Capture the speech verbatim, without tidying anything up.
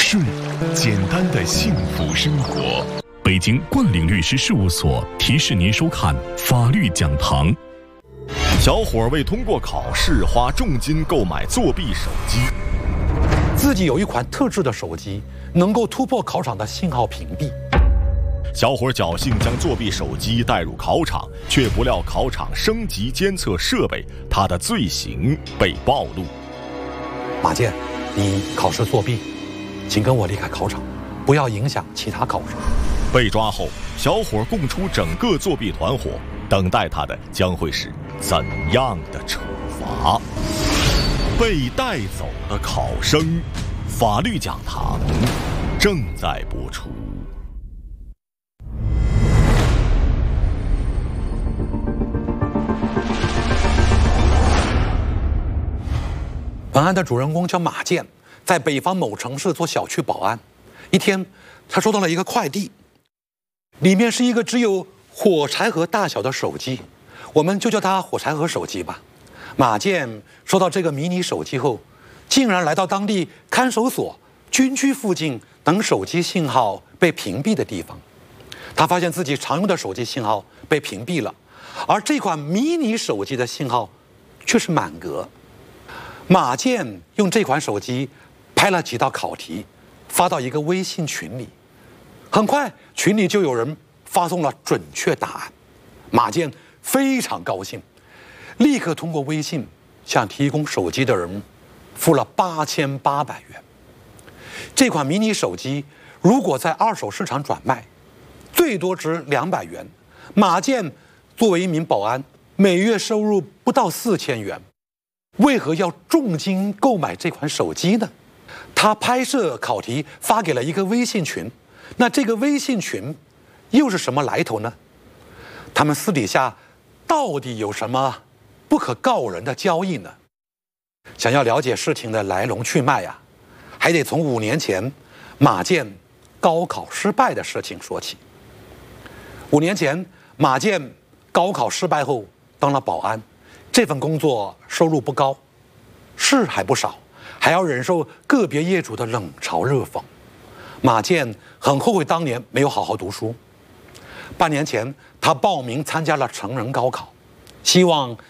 税，简单的幸福生活。北京冠领律师事务所提示您收看法律讲堂。 小伙为通过考试花重金购买作弊手机， 自己有一款特制的手机能够突破考场的信号屏蔽。 小伙侥幸将作弊手机带入考场，却不料考场升级监测设备，他的罪行被暴露。 马健，你考试作弊，请跟我离开考场，不要影响其他考生。 被抓后，小伙供出整个作弊团伙，等待他的将会是怎样的处罚？被带走的考生，法律讲堂正在播出。 本案的主人公叫马健，在北方某城市做小区保安。一天，他收到了一个快递，里面是一个只有火柴盒大小的手机，我们就叫它火柴盒手机吧。马健收到这个迷你手机后，竟然来到当地看守所、军区附近等手机信号被屏蔽的地方。他发现自己常用的手机信号被屏蔽了，而这款迷你手机的信号却是满格。马健用这款手机拍了几道考题，发到一个微信群里。很快，群里就有人发送了准确答案。马健非常高兴，立刻通过微信向提供手机的人付了八千八百元。这款迷你手机如果在二手市场转卖，最多值两百元。马健作为一名保安，每月收入不到四千元。为何要重金购买这款手机呢？他拍摄考题发给了一个微信群，那这个微信群又是什么来头呢？他们私底下到底有什么不可告人的交易呢？想要了解事情的来龙去脉啊，还得从五年前马健高考失败的事情说起。五年前，马健高考失败后当了保安。这份工作收入不高，事还不少，还要忍受个别业主的冷嘲热讽。马健很后悔当年没有好好读书。半年前，他报名参加了成人高考，希望